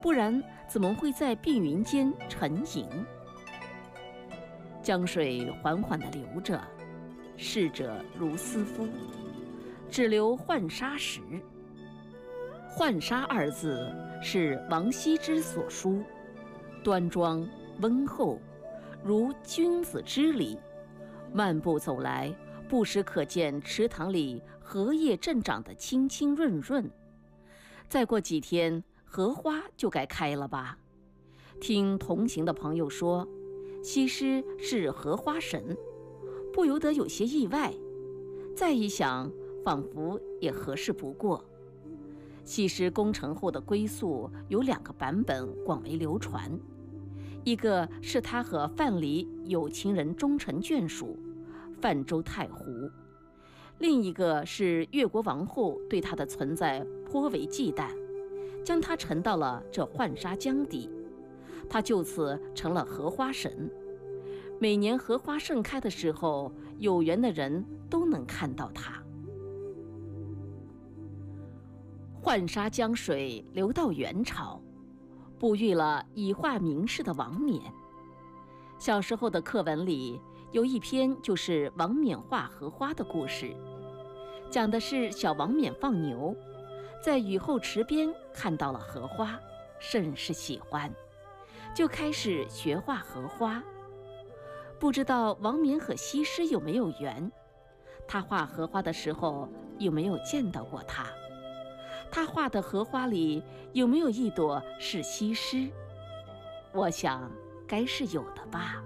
不然怎么会在碧云间沉吟？江水缓缓地流着，逝者如斯夫，只留浣纱时。浣纱二字是王羲之所书，端庄温厚，如君子之礼。漫步走来，不时可见池塘里荷叶正长得清清润润。再过几天，荷花就该开了吧？听同行的朋友说，西施是荷花神，不由得有些意外。再一想，仿佛也合适不过。西施攻城后的归宿有2个版本广为流传，一个是她和范蠡有情人终成眷属，泛舟太湖；另一个是越国王后对她的存在颇为忌惮，将她沉到了这浣纱江底，她就此成了荷花神。每年荷花盛开的时候，有缘的人都能看到她。浣纱江水流到元朝，哺育了以画名士的王冕。小时候的课文里有一篇就是王冕画荷花的故事，讲的是小王冕放牛，在雨后池边看到了荷花，甚是喜欢，就开始学画荷花。不知道王冕和西施有没有缘？他画荷花的时候有没有见到过她？他画的荷花里有没有一朵是西施？我想该是有的吧。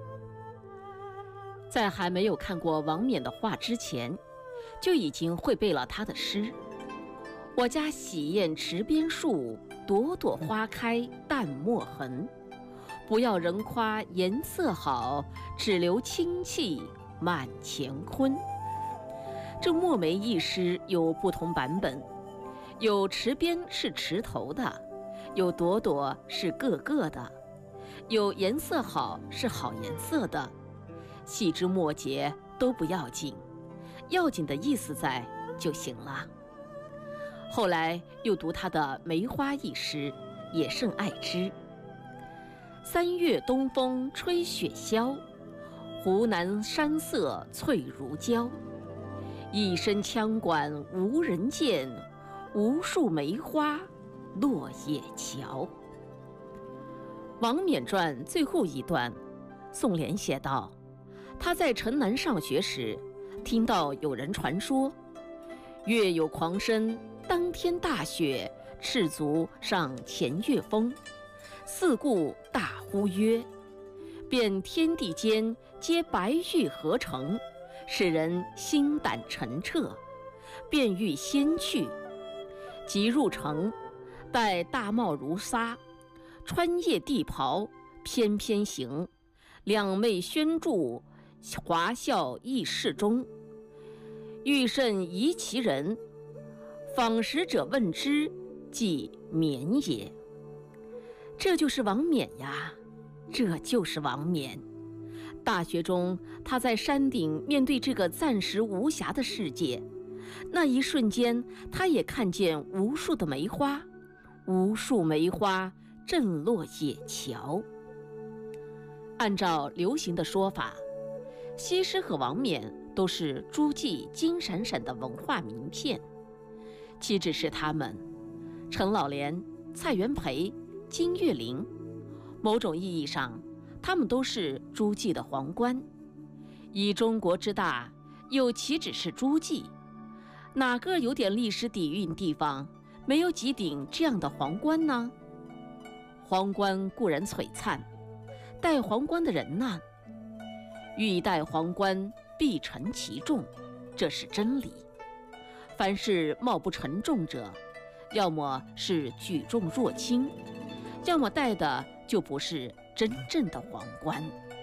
在还没有看过王冕的画之前，就已经会背了他的诗：我家洗砚池边树，朵朵花开淡墨痕。不要人夸颜色好，只留清气满乾坤。这墨梅一诗有不同版本，有池边是池头的，有朵朵是个个的，有颜色好是好颜色的。细枝末节都不要紧，要紧的意思在就行了。后来又读他的梅花一诗，也甚爱之。3月东风吹雪鸮，湖南山色翠如胶。一声羌管无人见，无数梅花落叶桥。王冕传最后一段，宋濂写道：他在城南上学时，听到有人传说，月有狂生，当天大雪，赤足上前岳峰。四顾大呼曰：便天地间皆白玉合成，使人心胆澄澈，便欲先去。即入城，戴大帽如纱，穿腋地袍，翩翩行，两妹宣助，华笑异室中。欲甚疑其人，访食者问之，即冕也。这就是王冕呀，这就是王冕。大学中，他在山顶面对这个暂时无暇的世界，那一瞬间，他也看见无数的梅花，无数梅花震落野桥。按照流行的说法，西施和王冕都是诸暨金闪闪的文化名片。岂止是他们，陈老莲、蔡元培、金岳霖，某种意义上，他们都是诸暨的皇冠。以中国之大，又岂止是诸暨？哪个有点历史底蕴地方，没有几顶这样的皇冠呢？皇冠固然璀璨，戴皇冠的人呢？欲戴皇冠，必承其重，这是真理。凡是貌不沉重者，要么是举重若轻，要么戴的就不是真正的皇冠。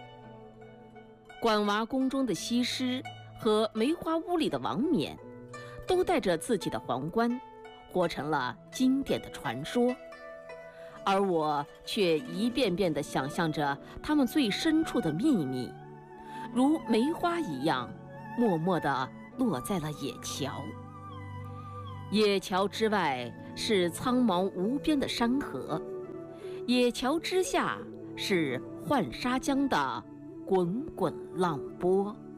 管娃宫中的西施和梅花屋里的王冕，都带着自己的皇冠，活成了经典的传说。而我却一遍遍地想象着他们最深处的秘密，如梅花一样，默默地落在了野桥。野桥之外是苍茫无边的山河， 野桥之下是浣纱江的滚滚浪波。